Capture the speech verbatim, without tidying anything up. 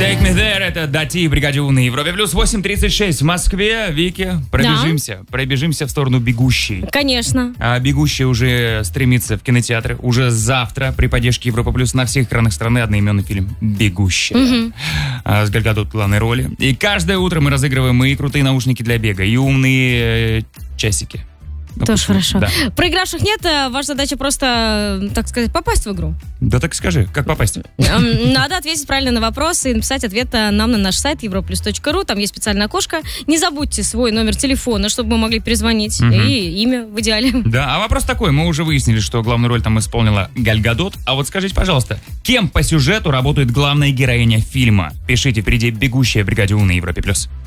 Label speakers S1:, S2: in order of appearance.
S1: Take me there, это Дати, бригаде У на Европе плюс. Восемь тридцать шесть в Москве. Вики, пробежимся, да. пробежимся в сторону «Бегущей».
S2: Конечно.
S1: А «Бегущая» уже стремится в кинотеатры. Уже завтра при поддержке Европа плюс на всех экранах страны одноименный фильм «Бегущая». Угу. А, с Галь Гадот в главной роли. И каждое утро мы разыгрываем и крутые наушники для бега, и умные э, часики. Ну,
S2: тоже хорошо.
S1: Да.
S2: Проигравших нет, ваша задача просто, так сказать, попасть в игру.
S1: Да так скажи, как попасть?
S2: Надо ответить правильно на вопросы и написать ответ нам на наш сайт европа плюс точка ру. Там есть специальное окошко. Не забудьте свой номер телефона, чтобы мы могли перезвонить. Угу. И имя в идеале. Да,
S1: а вопрос такой. Мы уже выяснили, что главную роль там исполнила Галь Гадот. А вот скажите, пожалуйста, кем по сюжету работает главная героиня фильма? Пишите впереди «Бегущая» в бригаде У на Европе плюс.